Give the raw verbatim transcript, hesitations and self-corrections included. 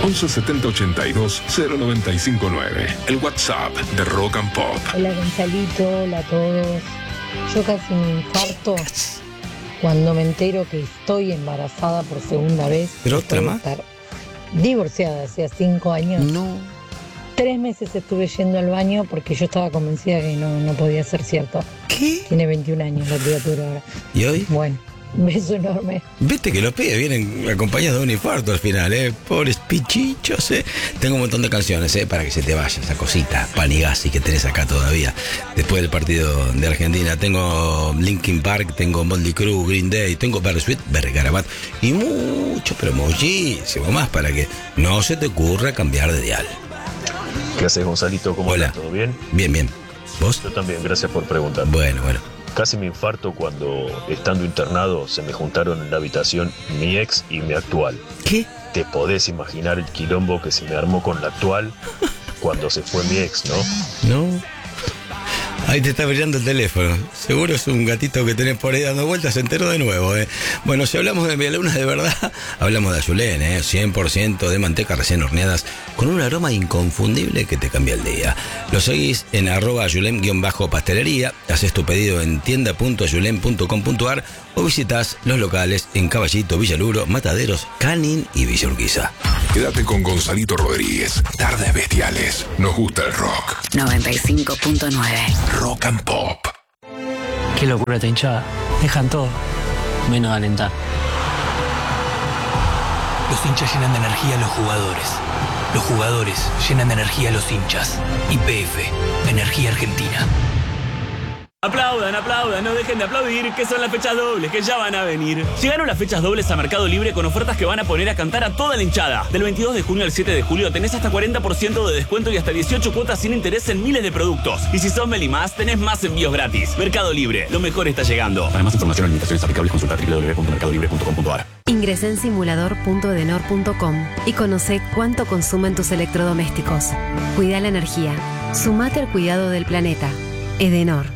once setenta ochenta y dos cero noventa y cinco nueve. El WhatsApp de Rock and Pop. Hola Gonzalito, hola a todos. Yo casi me infarto cuando me entero que estoy embarazada por segunda vez. ¿Pero otra más? Estar divorciada hace cinco años. No. Tres meses estuve yendo al baño porque yo estaba convencida que no, no podía ser cierto. ¿Qué? Tiene veintiún años la criatura ahora. ¿Y hoy? Bueno, un beso enorme. Viste que los pibes vienen acompañados de un infarto al final, ¿eh? Pobres pichichos, ¿eh? Tengo un montón de canciones, ¿eh? Para que se te vaya esa cosita, Panigasi, que tenés acá todavía. Después del partido de Argentina, tengo Linkin Park, tengo Motley Crue, Green Day, tengo Bersuit, Bergarabat y mucho, pero muchísimo más para que no se te ocurra cambiar de dial. ¿Qué haces, Gonzalito? ¿Cómo Hola. estás? ¿Todo bien? Bien, bien. ¿Vos? Yo también, gracias por preguntar. Bueno, bueno. Casi me infarto cuando, estando internado, se me juntaron en la habitación mi ex y mi actual. ¿Qué? Te podés imaginar el quilombo que se me armó con la actual cuando se fue mi ex, ¿no? No. Ahí te está brillando el teléfono. Seguro es un gatito que tenés por ahí dando vueltas, se enteró de nuevo, ¿eh? Bueno, si hablamos de medialunas de verdad, hablamos de Ayulén, ¿eh? cien por ciento de manteca recién horneadas con un aroma inconfundible que te cambia el día. Lo seguís en arroba ayulén-pastelería, haces tu pedido en tienda punto ayulén punto com punto ar o visitas los locales en Caballito, Villaluro, Mataderos, Canin y Villa Urquiza. Quédate con Gonzalito Rodríguez. Tardes Bestiales. Nos gusta el rock. noventa y cinco punto nueve. Rock and Pop. Qué locura esta hinchada. Dejan todo, menos alentar. Los hinchas llenan de energía a los jugadores. Los jugadores llenan de energía a los hinchas. Y P F, Energía Argentina. Aplaudan, aplaudan, no dejen de aplaudir, que son las fechas dobles, que ya van a venir. Llegaron las fechas dobles a Mercado Libre con ofertas que van a poner a cantar a toda la hinchada. Del veintidós de junio al siete de julio tenés hasta cuarenta por ciento de descuento y hasta dieciocho cuotas sin interés en miles de productos. Y si sos Meli Más, tenés más envíos gratis. Mercado Libre, lo mejor está llegando. Para más información o limitaciones aplicables, consulta doble u doble u doble u punto mercado libre punto com punto ar. Ingresá en simulador punto edenor punto com y conocé cuánto consumen tus electrodomésticos. Cuida la energía. Sumate al cuidado del planeta. Edenor.